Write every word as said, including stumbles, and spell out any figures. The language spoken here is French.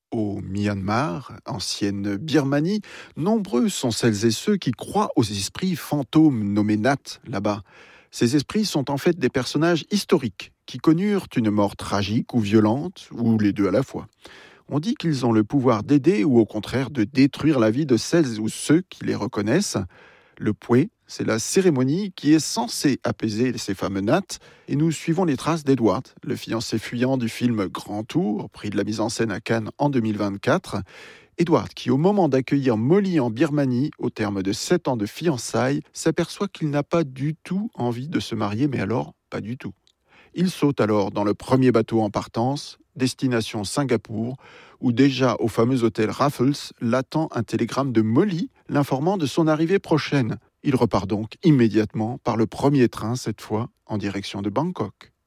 Au Myanmar, ancienne Birmanie, nombreux sont celles et ceux qui croient aux esprits fantômes nommés Nat là-bas. Ces esprits sont en fait des personnages historiques qui connurent une mort tragique ou violente, ou les deux à la fois. On dit qu'ils ont le pouvoir d'aider ou au contraire de détruire la vie de celles ou ceux qui les reconnaissent. Le Pwe, c'est la cérémonie qui est censée apaiser ces fameux nattes, et nous suivons les traces d'Edward, le fiancé fuyant du film Grand Tour, prix de la mise en scène à Cannes en deux mille vingt-quatre. Edward qui, au moment d'accueillir Molly en Birmanie, au terme de sept ans de fiançailles, s'aperçoit qu'il n'a pas du tout envie de se marier, mais alors pas du tout. Il saute alors dans le premier bateau en partance, destination Singapour, où déjà au fameux hôtel Raffles l'attend un télégramme de Molly l'informant de son arrivée prochaine. Il repart donc immédiatement par le premier train, cette fois en direction de Bangkok.